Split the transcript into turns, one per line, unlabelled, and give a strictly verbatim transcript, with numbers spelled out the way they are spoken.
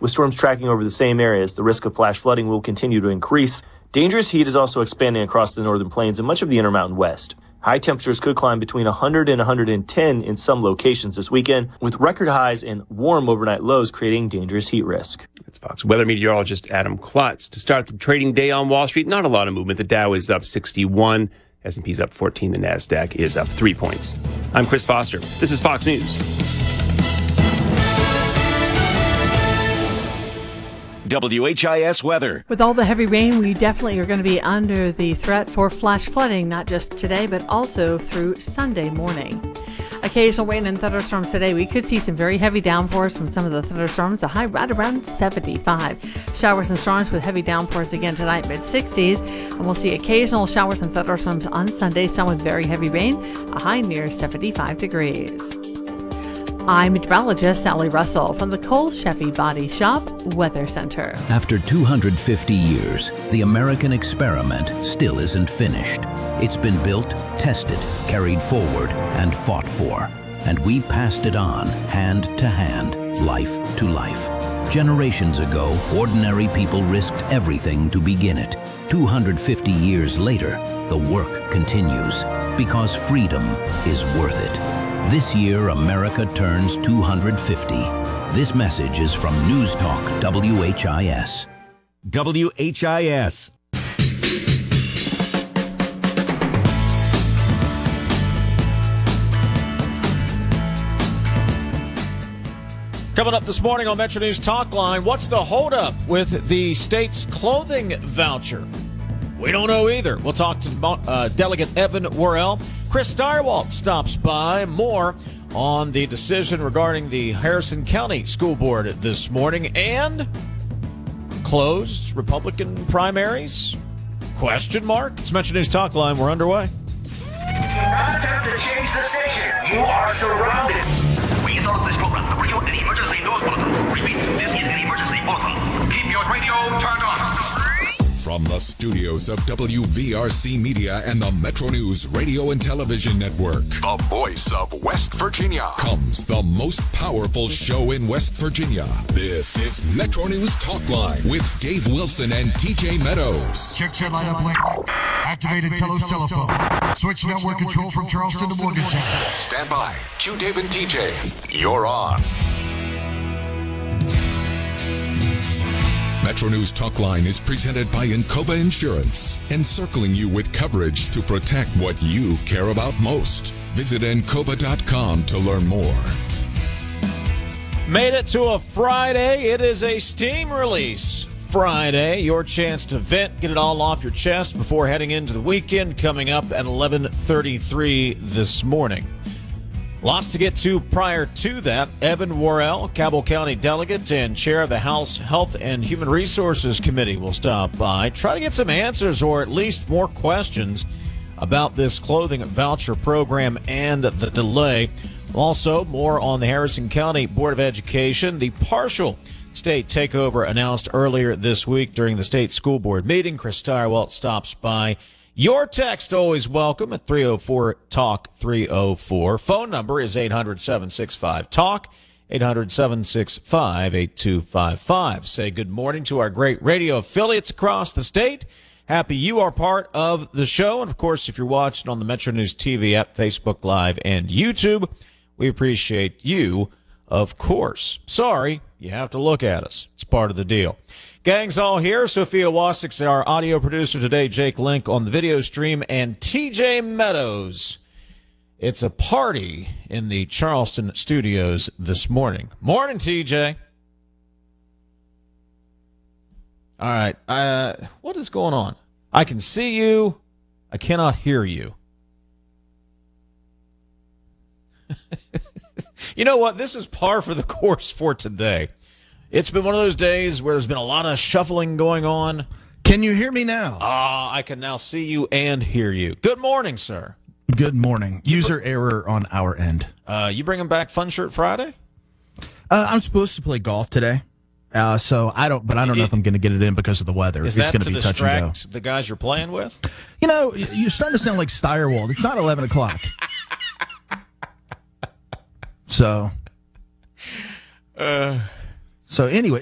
With storms tracking over the same areas, the risk of flash flooding will continue to increase. Dangerous heat is also expanding across the northern plains and much of the Intermountain West. High temperatures could climb between one hundred and one hundred ten in some locations this weekend, with record highs and warm overnight lows creating dangerous heat risk.
That's Fox weather meteorologist Adam Klotz. To start the trading day on Wall Street, not a lot of movement. The Dow is up sixty-one, S and P's up fourteen, the NASDAQ is up three points. I'm Chris Foster. This is Fox News.
W H I S weather.
With all the heavy rain, we definitely are going to be under the threat for flash flooding, not just today, but also through Sunday morning. Occasional rain and thunderstorms today. We could see some very heavy downpours from some of the thunderstorms, a high right around seventy-five. Showers and storms with heavy downpours again tonight, mid sixties. And we'll see occasional showers and thunderstorms on Sunday, some with very heavy rain, a high near seventy-five degrees. I'm meteorologist Sally Russell from the Cole Sheffy Body Shop Weather Center.
After two hundred fifty years, the American experiment still isn't finished. It's been built, tested, carried forward, and fought for. And we passed it on, hand to hand, life to life. Generations ago, ordinary people risked everything to begin it. two hundred fifty years later, the work continues, because freedom is worth it. This year, America turns two hundred fifty. This message is from News Talk W H I S.
W H I S.
Coming up this morning on Metro News Talk Line, what's the holdup with the state's clothing voucher? We don't know either. We'll talk to uh, Delegate Evan Worrell. Chris Stirewalt stops by. More on the decision regarding the Harrison County School Board this morning, and closed Republican primaries? Question mark. It's Metro News Talk Line. We're underway.
Do not attempt to change the station. You are surrounded. We interrupt this program to bring you an emergency news bulletin. Repeat, this is an emergency bulletin. Keep your radio turned on.
From the studios of W V R C Media and the Metro News Radio and Television Network, the voice of West Virginia, comes the most powerful show in West Virginia. This is Metro News Talk Line with Dave Wilson and T J Meadows.
Check set line up link. Activated Telos telephone. Switch network control from Charleston to Morgantown.
Stand by. Q Dave and T J. You're on. Metro News Talk Line is presented by Encova Insurance, encircling you with coverage to protect what you care about most. Visit encova dot com to learn more.
Made it to a Friday. It is a steam release Friday. Your chance to vent, get it all off your chest before heading into the weekend, coming up at eleven thirty-three this morning. Lots to get to prior to that. Evan Worrell, Cabell County delegate and chair of the House Health and Human Resources Committee, will stop by, try to get some answers or at least more questions about this clothing voucher program and the delay. Also, more on the Harrison County Board of Education. The partial state takeover announced earlier this week during the state school board meeting. Chris Stirewalt stops by. Your text always welcome at three oh four talk three oh four. Phone number is eight hundred, seven six five, talk, eight hundred, seven six five, eight two five five. Say good morning to our great radio affiliates across the state. Happy you are part of the show. And, of course, if you're watching on the Metro News T V app, Facebook Live, and YouTube, we appreciate you, of course. Sorry, you have to look at us. It's part of the deal. Gang's all here. Sophia Wasik's our audio producer today. Jake Link on the video stream. And T J Meadows. It's a party in the Charleston studios this morning. Morning, T J. All right. Uh, what is going on? I can see you. I cannot hear you. You know what? This is par for the course for today. It's been one of those days where there's been a lot of shuffling going on.
Can you hear me now?
Ah, uh, I can now see you and hear you. Good morning, sir.
Good morning. User br- error on our end.
Uh, you bringing back Fun Shirt Friday?
Uh, I'm supposed to play golf today, uh, so I don't. But I don't it, know if I'm going to get it in because of the weather.
Is
it's
that
going
to
be touch and go.
The guys you're playing with?
You know, you're starting to sound like Stirewalt. It's not eleven o'clock. So.
Uh.
So anyway,